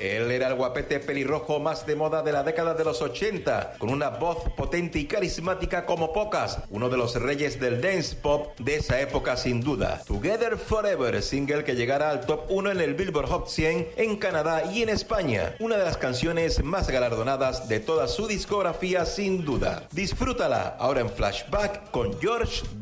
Él era el guapete pelirrojo más de moda de la década de los 80, con una voz potente y carismática como pocas, uno de los reyes del dance pop de esa época sin duda. Together Forever, single que llegará al top 1 en el Billboard Hot 100 en Canadá y en España, una de las canciones más galardonadas de toda su discografía sin duda. Disfrútala ahora en Flashback con George